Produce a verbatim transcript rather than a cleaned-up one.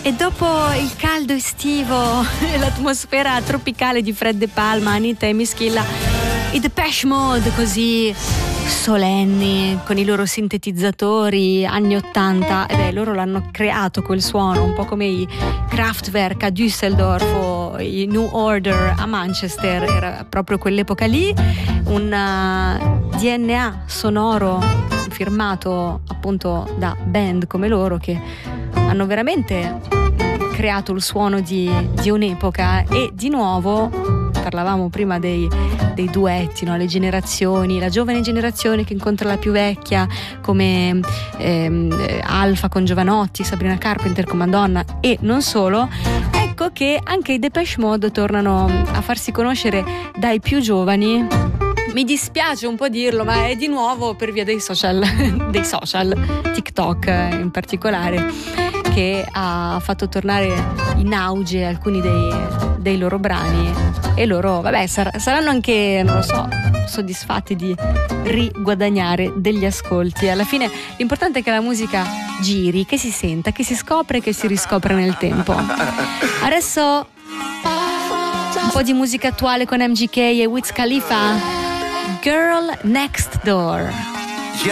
E dopo il caldo estivo e l'atmosfera tropicale di Fred De Palma, Anita e Mischilla, i Depeche Mode così solenni con i loro sintetizzatori anni ottanta, e beh, loro l'hanno creato quel suono, un po' come i Kraftwerk a Düsseldorf o i New Order a Manchester. Era proprio quell'epoca lì, un uh, D N A sonoro firmato appunto da band come loro, che hanno veramente creato il suono di, di un'epoca. E di nuovo parlavamo prima dei, dei duetti, no? Le generazioni, la giovane generazione che incontra la più vecchia, come ehm, Alfa con Giovanotti, Sabrina Carpenter con Madonna, e non solo. Ecco che anche i Depeche Mode tornano a farsi conoscere dai più giovani. Mi dispiace un po' dirlo, ma è di nuovo per via dei social, dei social, TikTok in particolare, che ha fatto tornare in auge alcuni dei, dei loro brani, e loro, vabbè, sar- saranno anche, non lo so, soddisfatti di riguadagnare degli ascolti. Alla fine l'importante è che la musica giri, che si senta, che si scopre e che si riscopre nel tempo. Adesso un po' di musica attuale con M G K e Wiz Khalifa, Girl Next Door.